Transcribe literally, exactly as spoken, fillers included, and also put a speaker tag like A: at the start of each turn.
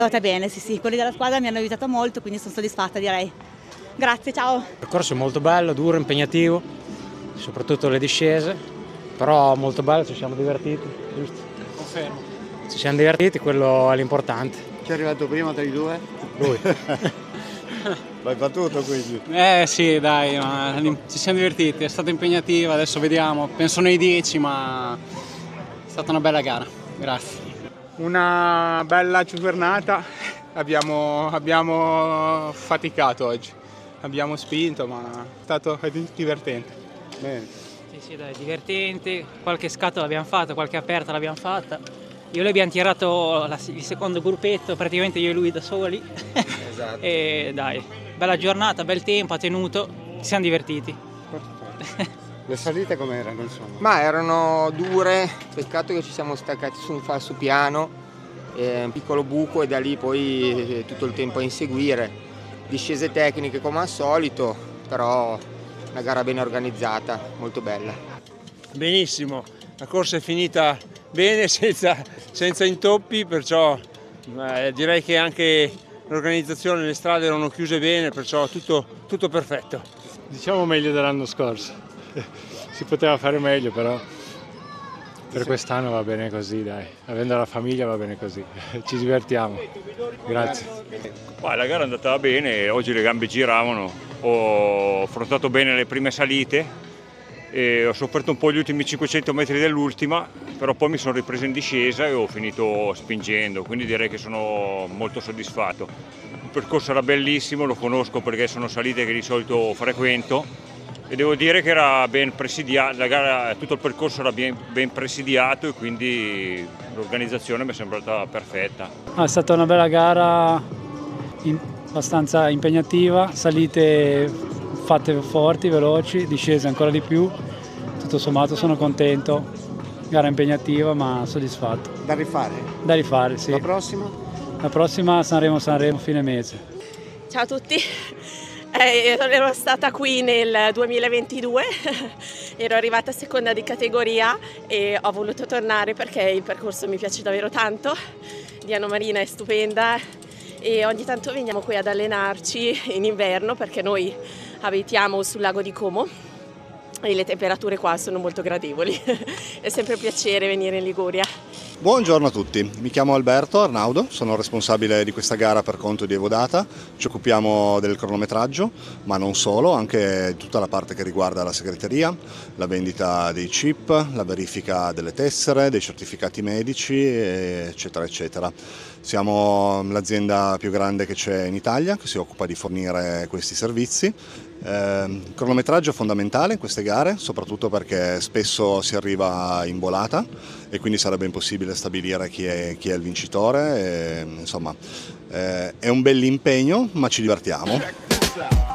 A: È andata bene, sì sì, quelli della squadra mi hanno aiutato molto, quindi sono soddisfatta direi. Grazie, ciao.
B: Il percorso è molto bello, duro, impegnativo, soprattutto le discese, però molto bello, ci siamo divertiti, giusto?
C: Confermo.
B: Ci siamo divertiti, quello è l'importante.
D: Chi è arrivato prima tra i due?
B: Lui.
D: L'hai battuto quindi?
C: Eh sì, dai, ma ci siamo divertiti, è stata impegnativa, adesso vediamo, penso nei dieci, ma è stata una bella gara, grazie.
E: Una bella giornata, abbiamo, abbiamo faticato oggi, abbiamo spinto, ma è stato divertente.
D: Bene.
F: Sì, sì, dai, divertente, qualche scatto l'abbiamo fatta, qualche aperta l'abbiamo fatta. Io e lui abbiamo tirato la, il secondo gruppetto, praticamente io e lui da soli.
D: Esatto.
F: E dai, bella giornata, bel tempo, ha tenuto, ci siamo divertiti.
D: Le salite com'erano insomma?
G: Ma erano dure, peccato che ci siamo staccati su un falso piano, eh, un piccolo buco e da lì poi tutto il tempo a inseguire. Discese tecniche come al solito, però una gara ben organizzata, molto bella.
H: Benissimo, la corsa è finita bene, senza, senza intoppi, perciò eh, direi che anche l'organizzazione, le strade erano chiuse bene, perciò tutto, tutto perfetto.
B: Diciamo meglio dell'anno scorso. Si poteva fare meglio, però per quest'anno va bene così, dai. Avendo la famiglia va bene così. Ci divertiamo. Grazie.
I: Ma la gara è andata bene, oggi le gambe giravano, ho affrontato bene le prime salite e ho sofferto un po' gli ultimi cinquecento metri dell'ultima, però poi mi sono ripreso in discesa e ho finito spingendo, quindi direi che sono molto soddisfatto. Il percorso era bellissimo, lo conosco perché sono salite che di solito frequento e devo dire che era ben presidiato, la gara, tutto il percorso era ben, ben presidiato e quindi l'organizzazione mi è sembrata perfetta.
J: Ah, è stata una bella gara, in, abbastanza impegnativa, salite fatte forti, veloci, discese ancora di più, tutto sommato sono contento, gara impegnativa ma soddisfatto.
D: Da rifare?
J: Da rifare, sì.
D: La prossima?
J: La prossima Sanremo-Sanremo fine mese.
K: Ciao a tutti. Eh, ero stata qui nel duemilaventidue, ero arrivata seconda di categoria e ho voluto tornare perché il percorso mi piace davvero tanto, Diana Marina è stupenda e ogni tanto veniamo qui ad allenarci in inverno perché noi abitiamo sul lago di Como e le temperature qua sono molto gradevoli, è sempre un piacere venire in Liguria.
L: Buongiorno a tutti, mi chiamo Alberto Arnaudo, sono responsabile di questa gara per conto di Evodata, ci occupiamo del cronometraggio, ma non solo, anche tutta la parte che riguarda la segreteria, la vendita dei chip, la verifica delle tessere, dei certificati medici, eccetera eccetera. Siamo l'azienda più grande che c'è in Italia, che si occupa di fornire questi servizi. Eh, il cronometraggio è fondamentale in queste gare, soprattutto perché spesso si arriva in volata e quindi sarebbe impossibile stabilire chi è, chi è il vincitore. E, insomma, eh, è un bell'impegno, ma ci divertiamo.